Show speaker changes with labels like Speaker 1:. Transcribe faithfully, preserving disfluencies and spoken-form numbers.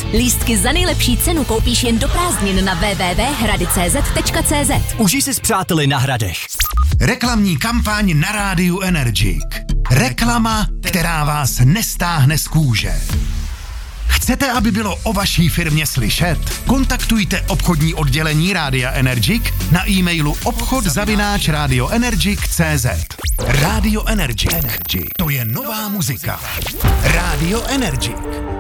Speaker 1: Lístky za nejlepší cenu koupíš jen do prázdnin na w w w tečka hrady tečka c z tečka c z.
Speaker 2: Užij si s přáteli na Hradech.
Speaker 3: Reklamní kampaň na rádiu Energik. Reklama, která vás nestáhne z kůže. Chcete, aby bylo o vaší firmě slyšet? Kontaktujte obchodní oddělení Rádia Energik na e-mailu obchod zavináč radioenergik tečka c z. Radio Energik. To je nová muzika. Radio Energik.